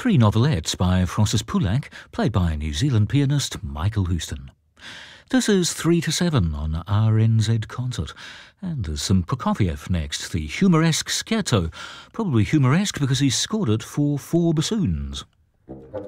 3 novelettes by Francis Poulenc, played by New Zealand pianist Michael Houston. This is 3 to 7 on RNZ Concert. And there's some Prokofiev next, the humoresque scherzo. Probably humoresque because he scored it for 4 bassoons.